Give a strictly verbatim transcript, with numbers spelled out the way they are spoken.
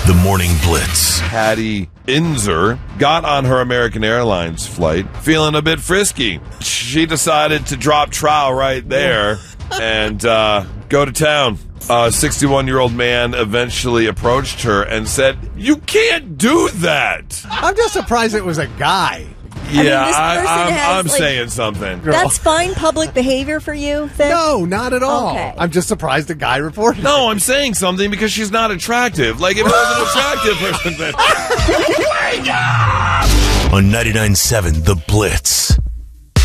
The Morning Blitz. Patty Inzer got on her American Airlines flight feeling a bit frisky. She decided to drop trowel right there and uh, go to town. A sixty-one-year-old man eventually approached her and said, "You can't do that." I'm just surprised it was a guy. Yeah, I mean, this I, person I'm, has, I'm like- saying something. That's fine public behavior for you, then? No, not at all. Okay. I'm just surprised a guy reported. No, I'm saying something because she's not attractive. Like, if it was an attractive person, then... On ninety-nine point seven The Blitz.